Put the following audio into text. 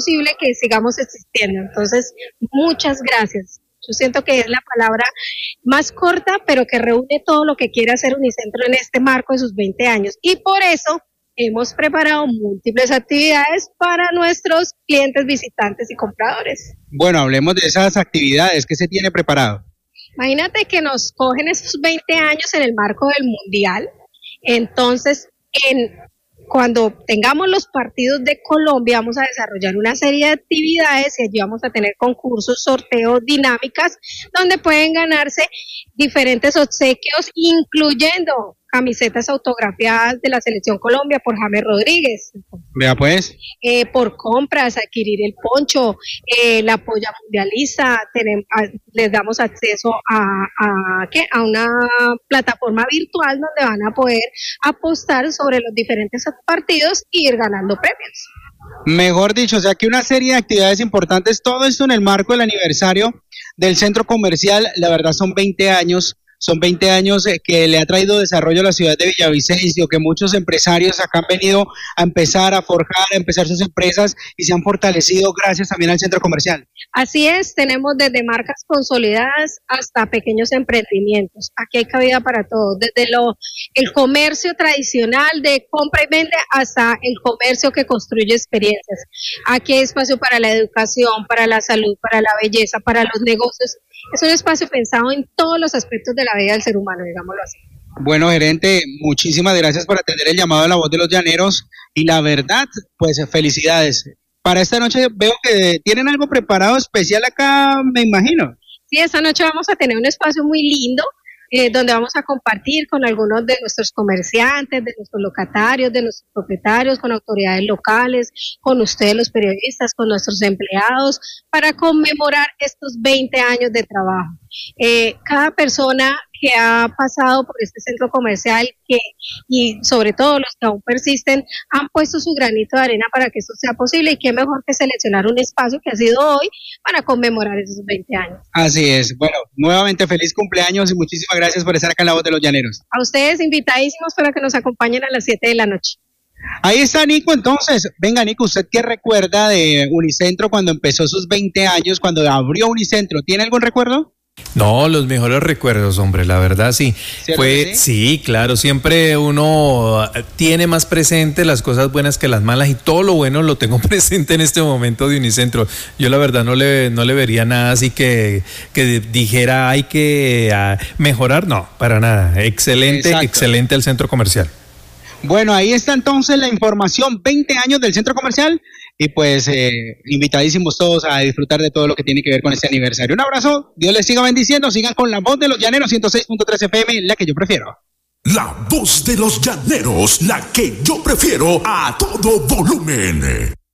posible que sigamos existiendo. Entonces, muchas gracias. Yo siento que es la palabra más corta, pero que reúne todo lo que quiere hacer Unicentro en este marco de sus 20 años. Y por eso hemos preparado múltiples actividades para nuestros clientes, visitantes y compradores. Bueno, hablemos de esas actividades. ¿Qué se tiene preparado? Imagínate que nos cogen estos 20 años en el marco del Mundial. Entonces, cuando tengamos los partidos de Colombia, vamos a desarrollar una serie de actividades y allí vamos a tener concursos, sorteos, dinámicas, donde pueden ganarse diferentes obsequios, incluyendo camisetas autografiadas de la Selección Colombia por James Rodríguez. Vea pues. Por compras, adquirir el poncho, la polla mundialista, les damos acceso a una plataforma virtual donde van a poder apostar sobre los diferentes partidos y ir ganando premios. Mejor dicho, o sea que una serie de actividades importantes, todo esto en el marco del aniversario del centro comercial. La verdad son 20 años. Son 20 años que le ha traído desarrollo a la ciudad de Villavicencio, que muchos empresarios acá han venido a empezar a forjar, a empezar sus empresas y se han fortalecido gracias también al centro comercial. Así es, tenemos desde marcas consolidadas hasta pequeños emprendimientos. Aquí hay cabida para todos, desde el comercio tradicional de compra y vende hasta el comercio que construye experiencias. Aquí hay espacio para la educación, para la salud, para la belleza, para los negocios. Es un espacio pensado en todos los aspectos de la vida del ser humano, digámoslo así. Bueno, gerente, muchísimas gracias por atender el llamado a La Voz de los Llaneros y la verdad, pues felicidades. Para esta noche veo que tienen algo preparado especial acá, me imagino. Sí, esta noche vamos a tener un espacio muy lindo donde vamos a compartir con algunos de nuestros comerciantes, de nuestros locatarios, de nuestros propietarios, con autoridades locales, con ustedes los periodistas, con nuestros empleados, para conmemorar estos 20 años de trabajo. Cada persona que ha pasado por este centro comercial y sobre todo los que aún persisten han puesto su granito de arena para que esto sea posible, y qué mejor que seleccionar un espacio que ha sido hoy para conmemorar esos 20 años. Así es. Bueno, nuevamente feliz cumpleaños y muchísimas gracias por estar acá en La Voz de los Llaneros. A ustedes invitadísimos para que nos acompañen a las 7 de la noche. Ahí está Nico, entonces. Venga, Nico, ¿usted qué recuerda de Unicentro cuando empezó sus 20 años, cuando abrió Unicentro? ¿Tiene algún recuerdo? No, los mejores recuerdos, hombre, la verdad sí. Sí, claro, siempre uno tiene más presente las cosas buenas que las malas, y todo lo bueno lo tengo presente en este momento de Unicentro. Yo la verdad no le vería nada así que dijera hay que mejorar, no, para nada. Excelente, exacto. Excelente el centro comercial. Bueno, ahí está entonces la información, 20 años del centro comercial, y pues invitadísimos todos a disfrutar de todo lo que tiene que ver con este aniversario. Un abrazo, Dios les siga bendiciendo, sigan con La Voz de los Llaneros 106.3 FM, la que yo prefiero. La Voz de los Llaneros, la que yo prefiero, a todo volumen.